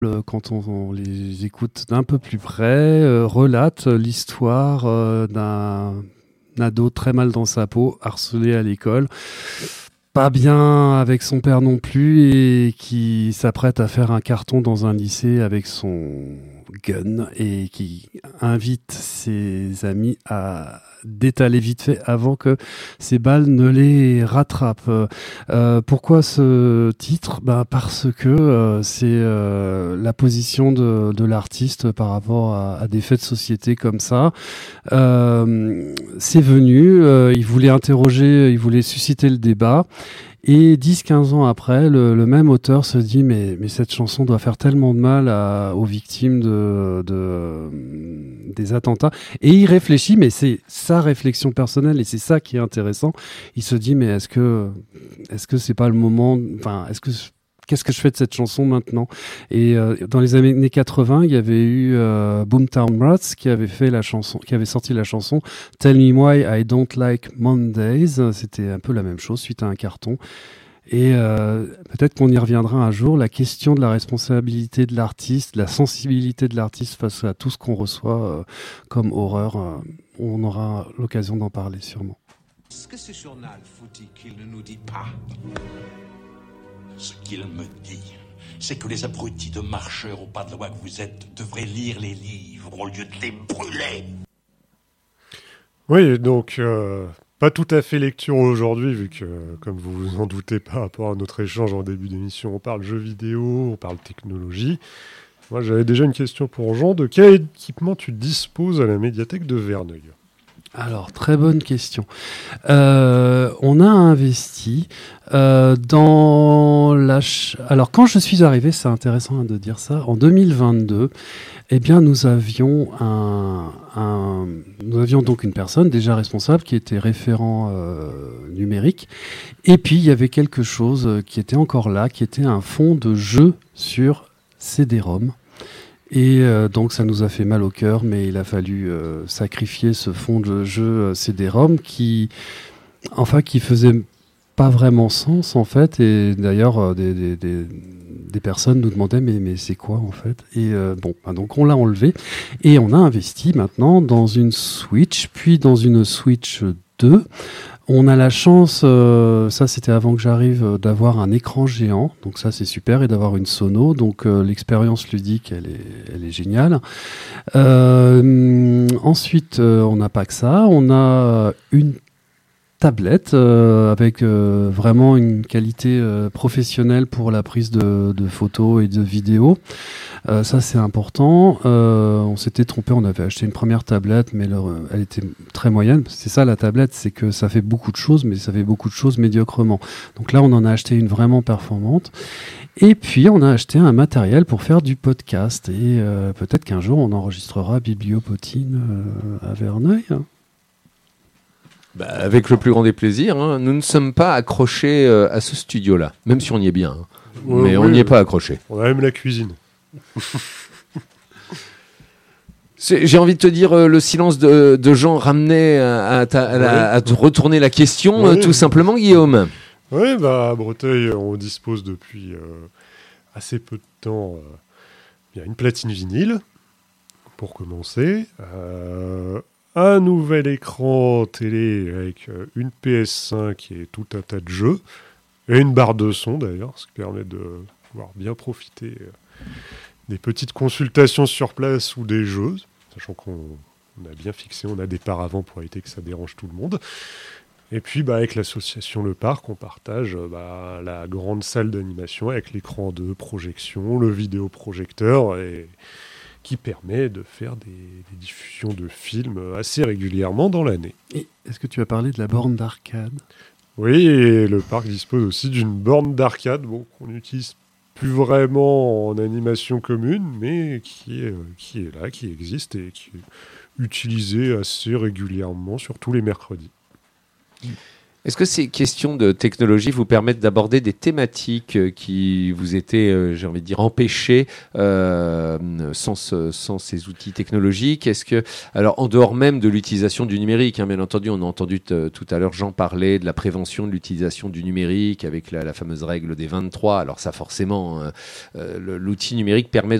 quand on les écoute d'un peu plus près, relatent l'histoire d'un ado très mal dans sa peau, harcelé à l'école, pas bien avec son père non plus, et qui s'apprête à faire un carton dans un lycée avec son gun, et qui invite ses amis à d'étaler vite fait avant que ces balles ne les rattrapent. Pourquoi ce titre ? Parce que c'est la position de l'artiste par rapport à des faits de société comme ça. C'est venu, il voulait interroger, il voulait susciter le débat. Et 10-15 ans après, le même auteur se dit mais cette chanson doit faire tellement de mal aux victimes des attentats. Et il réfléchit, mais c'est sa réflexion personnelle et c'est ça qui est intéressant. Il se dit mais est-ce que c'est pas le moment, enfin qu'est-ce que je fais de cette chanson maintenant ? Et dans les années 80, il y avait eu Boomtown Rats qui avait sorti la chanson Tell Me Why I Don't Like Mondays. C'était un peu la même chose suite à un carton. Et peut-être qu'on y reviendra un jour. La question de la responsabilité de l'artiste, la sensibilité de l'artiste face à tout ce qu'on reçoit comme horreur, on aura l'occasion d'en parler sûrement. Ce que ce journal vous dit qu'il ne nous dit pas. Ce qu'il me dit, c'est que les abrutis de marcheurs au pas de la loi que vous êtes devraient lire les livres au lieu de les brûler. Oui, donc pas tout à fait lecture aujourd'hui, vu que, comme vous vous en doutez par rapport à notre échange en début d'émission, on parle jeux vidéo, on parle technologie. Moi, j'avais déjà une question pour Jean. De quel équipement tu disposes à la médiathèque de Verneuil ? Alors, très bonne question. On a investi dans Alors, quand je suis arrivé, c'est intéressant de dire ça, en 2022, eh bien, nous avions donc une personne déjà responsable qui était référent numérique. Et puis, il y avait quelque chose qui était encore là, qui était un fond de jeu sur CD-ROM. Et donc ça nous a fait mal au cœur, mais il a fallu sacrifier ce fond de jeu CD-ROM qui faisait pas vraiment sens en fait. Et d'ailleurs des personnes nous demandaient mais c'est quoi en fait. Et donc on l'a enlevé et on a investi maintenant dans une Switch, puis dans une Switch 2. On a la chance, ça c'était avant que j'arrive, d'avoir un écran géant, donc ça c'est super, et d'avoir une sono, donc l'expérience ludique elle est géniale. Ensuite, on n'a pas que ça, on a une tablette avec vraiment une qualité professionnelle pour la prise de photos et de vidéos. Ça c'est important. On s'était trompé, on avait acheté une première tablette, mais elle était très moyenne. C'est ça la tablette, c'est que ça fait beaucoup de choses, mais ça fait beaucoup de choses médiocrement. Donc là on en a acheté une vraiment performante. Et puis on a acheté un matériel pour faire du podcast. Et peut-être qu'un jour on enregistrera Bibliopotine à Verneuil. Avec le plus grand des plaisirs. Hein. Nous ne sommes pas accrochés à ce studio-là, même si on y est bien. Hein. Mais on n'y est pas accrochés. On a même la cuisine. J'ai envie de te dire, le silence de Jean ramenait à te retourner la question, tout simplement, Guillaume. Oui, à Breteuil, on dispose depuis assez peu de temps une platine vinyle, pour commencer. Un nouvel écran télé avec une PS5 et tout un tas de jeux, et une barre de son d'ailleurs, ce qui permet de pouvoir bien profiter des petites consultations sur place ou des jeux, sachant qu'on a bien fixé, on a des paravents pour éviter que ça dérange tout le monde. Et puis avec l'association Le Parc, on partage la grande salle d'animation avec l'écran de projection, le vidéoprojecteur, et qui permet de faire des diffusions de films assez régulièrement dans l'année. Et est-ce que tu as parlé de la borne d'arcade ? Oui, et le parc dispose aussi d'une borne d'arcade qu'on n'utilise plus vraiment en animation commune, mais qui est là, qui existe et qui est utilisée assez régulièrement, surtout les mercredis. Est-ce que ces questions de technologie vous permettent d'aborder des thématiques qui vous étaient, j'ai envie de dire, empêchées sans ces outils technologiques? Est-ce que, alors en dehors même de l'utilisation du numérique, bien entendu, on a entendu tout à l'heure Jean parler de la prévention de l'utilisation du numérique avec la fameuse règle des 23. Alors ça, forcément, l'outil numérique permet